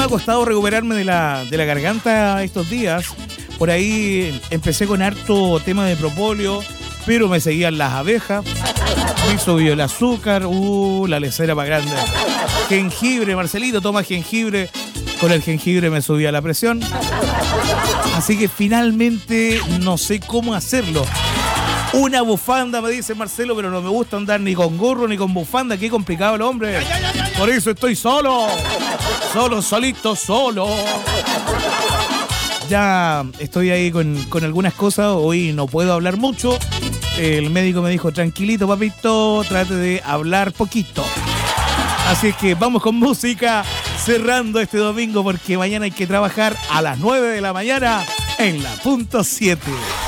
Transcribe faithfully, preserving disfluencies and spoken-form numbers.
ha costado recuperarme de la, de la garganta estos días. Por ahí empecé con harto tema de propóleo, pero me seguían las abejas. Me subió el azúcar. Uh, la lecera más grande. Jengibre, Marcelito, toma jengibre. Con el jengibre me subía la presión. Así que finalmente no sé cómo hacerlo. Una bufanda, me dice Marcelo, pero no me gusta andar ni con gorro ni con bufanda. Qué complicado el hombre. Por eso estoy solo. Solo, solito, solo. Ya estoy ahí con, con algunas cosas. Hoy no puedo hablar mucho. El médico me dijo, tranquilito, papito, trate de hablar poquito. Así es que vamos con música, cerrando este domingo, porque mañana hay que trabajar a las nueve de la mañana en la punto siete.